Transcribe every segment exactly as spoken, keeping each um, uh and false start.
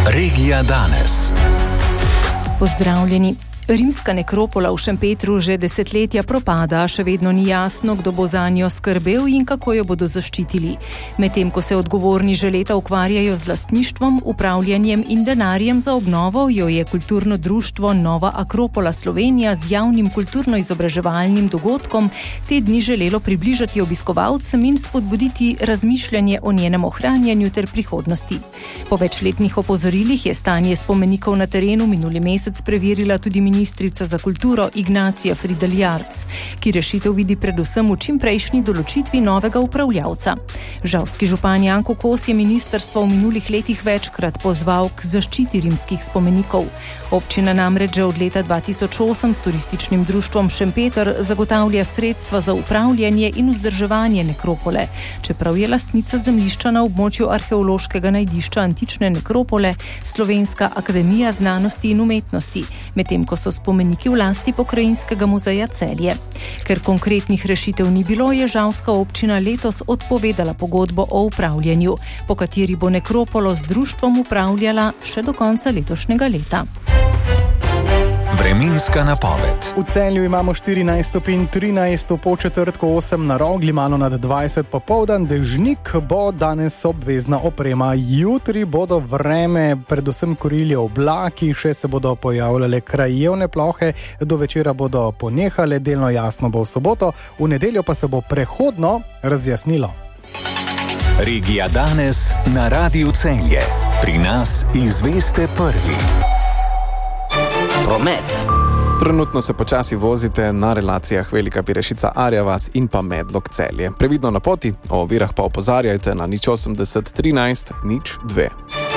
Regija danes. Pozdravljeni. Rimska nekropola v Šempetru že desetletja propada, še vedno ni jasno, kdo bo zanjo skrbel in kako jo bodo zaščitili. Medtem ko se odgovorni že leta ukvarjajo z lastništvom, upravljanjem in denarjem za obnovo, jo je kulturno društvo Nova Akropola Slovenija z javnim kulturno-izobraževalnim dogodkom te dni želelo približati obiskovalcem in spodbuditi razmišljanje o njenem ohranjanju ter prihodnosti. Po večletnih opozorilih je stanje spomenikov na terenu minuli mesec preverila tudi ministrica ministrica za kulturo Ignacija Fridl-Jarc, ki rešitev vidi predvsem v čimprejšnji določitvi novega upravljavca. Žalski župan Janko Kos je ministrstvo v minulih letih večkrat pozval k zaščiti rimskih spomenikov. Občina namreč že od leta dva tisoč osem s turističnim društvom Šempeter zagotavlja sredstva za upravljanje in vzdrževanje nekropole, čeprav je lastnica zemljišča na območju arheološkega najdišča antične nekropole Slovenska akademija znanosti in umetnosti, medtem ko so spomeniki v lasti Pokrajinskega muzeja Celje. Ker konkretnih rešitev ni bilo, je žalska občina letos odpovedala pogodbo o upravljanju, po kateri bo nekropolo z društvom upravljala še do konca letošnjega leta. Vremenska napoved. V Celju imamo štirinajst stopinj, trinajst v Podčetrtku, osem na Rogli, malo nad dvajset popoldan, dežnik bo danes obvezna oprema. Jutri bodo vreme predvsem korili oblaki, še se bodo pojavljale krajevne plohe, do večera bodo ponehale, delno jasno bo v soboto, v nedeljo pa se bo prehodno razjasnilo. Regija danes na Radiu Celje. Pri nas izveste prvi. Promet. Trenutno se počasi vozite na relacijah Velika Pirešica Arja-Vas in pa Medlog Celje. Previdno na poti, o ovirah pa opozarjajte na nič osemdeset trinajst nič dve.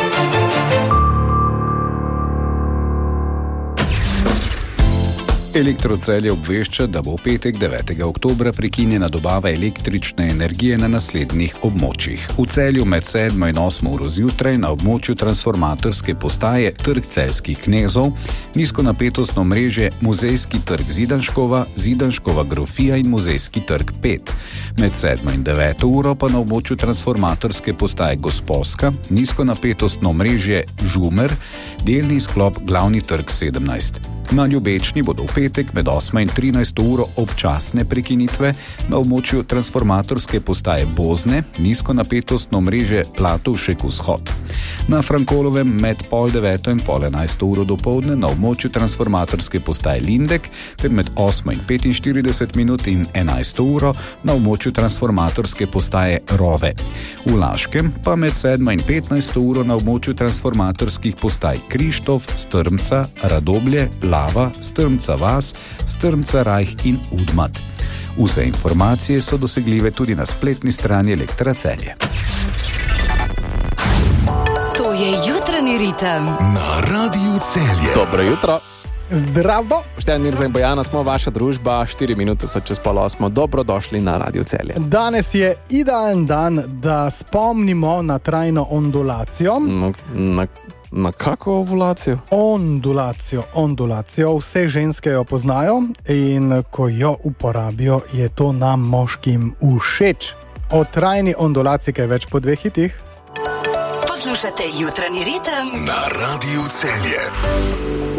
Elektro Celje obvešča, da bo v petek devetega oktobra prekinjena dobava električne energije na naslednjih območjih. V Celju med sedmo in osmo uro zjutraj na območju transformatorske postaje Trg Celjskih knezov, nizkonapetostno omrežje Muzejski trg Zidanškova, Zidanškova grofija in Muzejski trg pet. Med sedmo in deveto uro pa na območju transformatorske postaje Gosposka, nizkonapetostno omrežje Žumer, delni sklop Glavni trg sedemnajst. Na Ljubečni bodo v petek med osmo in trinajsto uro občasne prekinitve, na območju transformatorske postaje Bozne, nizkonapetostno omrežje Platovšek vzhod. Na Frankolovem med pol deveto in pol enajsto uro dopoldne na območju transformatorske postaje Lindek ter med osmo in petinštirideset minut in enajsto uro na območju transformatorske postaje Rove. V Laškem pa med sedmo in petnajsto uro na območju transformatorskih postaj Krištof, Strmca, Radoblje, Lava, Strmca Vas, Strmca Rajh in Udmat. Vse informacije so dosegljive tudi na spletni strani Elektra Celje. To je jutranji ritem na Radiu Celje. Dobro jutro. Zdravo. Boštjan, Mirza in Bojana smo vaša družba, štiri minute so čez pol osmo. Dobrodošli na Radiu Celje. Danes je idealen dan, da spomnimo na trajno ondulacijo. Na, na, na kako ovulacijo? Ondulacijo, ondulacijo. Vse ženske jo poznajo in ko jo uporabijo, je to nam moškim všeč. O trajni ondulaciji kaj več po dveh hitih. Poslušate jutranji ritem na Radiu Celje.